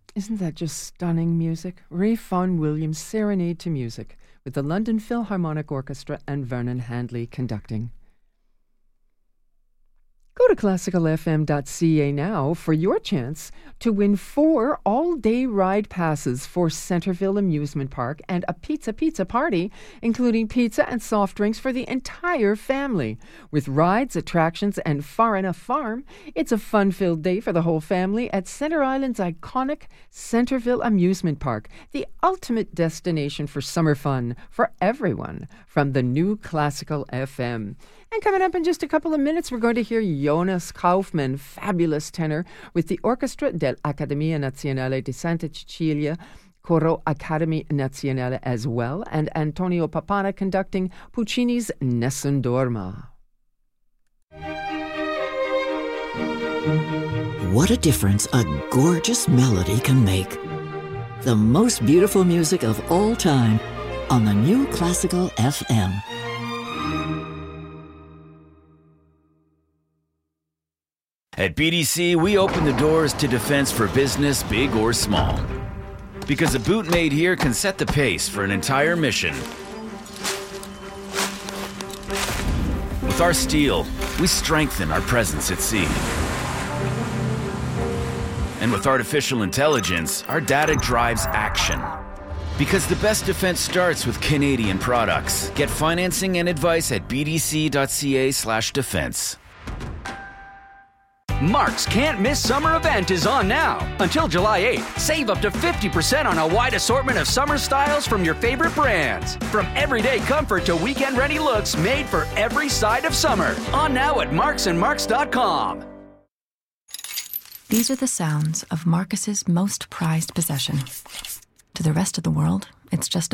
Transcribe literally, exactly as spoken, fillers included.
Isn't that just stunning music? Ralph Vaughan Williams' Serenade to Music, with the London Philharmonic Orchestra and Vernon Handley conducting. Go to classical f m dot c a now for your chance to win four all-day ride passes for Centerville Amusement Park and a pizza pizza party, including pizza and soft drinks for the entire family. With rides, attractions, and far enough farm, it's a fun-filled day for the whole family at Center Island's iconic Centerville Amusement Park, the ultimate destination for summer fun for everyone from the new Classical F M. And coming up in just a couple of minutes, we're going to hear Jonas Kaufmann, fabulous tenor, with the Orchestra dell'Accademia Nazionale di Santa Cecilia, Coro Academy Nazionale as well, and Antonio Papana conducting Puccini's Nessun Dorma. What a difference a gorgeous melody can make. The most beautiful music of all time on the new Classical F M. At B D C, we open the doors to defense for business, big or small. Because a boot made here can set the pace for an entire mission. With our steel, we strengthen our presence at sea. And with artificial intelligence, our data drives action. Because the best defense starts with Canadian products. Get financing and advice at b d c dot c a slash defense. Mark's Can't Miss Summer event is on now. Until July eighth, save up to fifty percent on a wide assortment of summer styles from your favorite brands. From everyday comfort to weekend-ready looks made for every side of summer. On now at marks and marks dot com. These are the sounds of Marcus's most prized possession. To the rest of the world, it's just